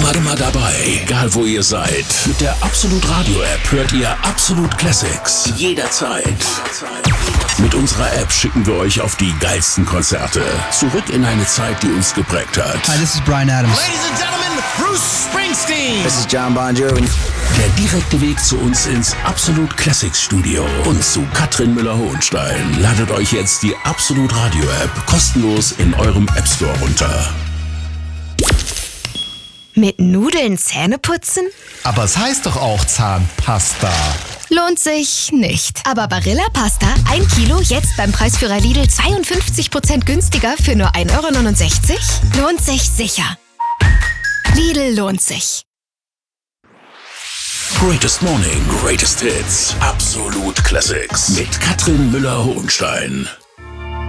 immer dabei, egal wo ihr seid. Mit der Absolut Radio App hört ihr Absolut Classics jederzeit. Mit unserer App schicken wir euch auf die geilsten Konzerte. Zurück in eine Zeit, die uns geprägt hat. Hi, this is Bryan Adams. Ladies and gentlemen, Bruce Springsteen. This is John Bon Jovi. Der direkte Weg zu uns ins Absolut Classics Studio und zu Katrin Müller-Hohenstein. Ladet euch jetzt die Absolut Radio App kostenlos in eurem App Store runter. Mit Nudeln Zähne putzen? Aber es heißt doch auch Zahnpasta. Lohnt sich nicht. Aber Barilla Pasta, 1 Kilo, jetzt beim Preisführer Lidl 52% günstiger für nur 1,69 €? Lohnt sich sicher. Lidl lohnt sich. Greatest Morning, Greatest Hits. Absolut Classics mit Katrin Müller-Hohenstein.